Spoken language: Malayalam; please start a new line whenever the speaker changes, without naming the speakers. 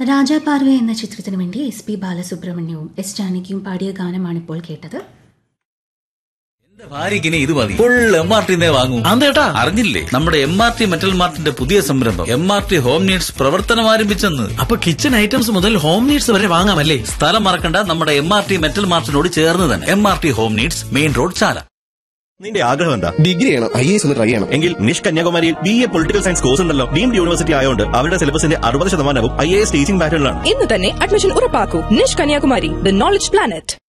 രാജാപാർവ എന്ന ചിത്രത്തിനു വേണ്ടി SP ബാലസുബ്രഹ്മണ്യവും S ജാനകിയും പാടിയ ഗാനമാണിപ്പോൾ കേട്ടത്.
ഭാര്യക്കിനെ ഇത് മതി, ഫുൾ MRT വാങ്ങും. അറിഞ്ഞില്ലേ, നമ്മുടെ MRT മെറ്റൽ മാർട്ടിന്റെ പുതിയ സംരംഭം MRT ഹോം നീഡ്സ് പ്രവർത്തനം ആരംഭിച്ചെന്ന്.
അപ്പൊ കിച്ചൺ ഐറ്റംസ് മുതൽ ഹോം നീഡ്സ് വരെ വാങ്ങാമല്ലേ?
സ്ഥലം മറക്കണ്ട, നമ്മുടെ MRT മെറ്റൽ മാർട്ടിനോട് ചേർന്ന് തന്നെ. MRT home needs, main road, ചാല.
നിന്റെ ആഗ്രഹം എന്താ?
ഡിഗ്രി ചെയ്യണം, IAS ഒന്ന് ട്രൈ ചെയ്യണം.
എങ്കിൽ നിഷ് കന്യാകുമാരിയിൽ BA പൊളിറ്റിക്കൽ സയൻസ് കോഴ്സ് ഉണ്ടല്ലോ. ഡീംഡ് യൂണിവേഴ്സിറ്റി ആയതുകൊണ്ട് അവരുടെ സിലബസിന്റെ 60% IAS ടീച്ചിംഗ് പാറ്റേണിലാണ്.
ഇന്ന് തന്നെ admission ഉറപ്പാക്കൂ. നിഷ് Kanyakumari, the knowledge planet.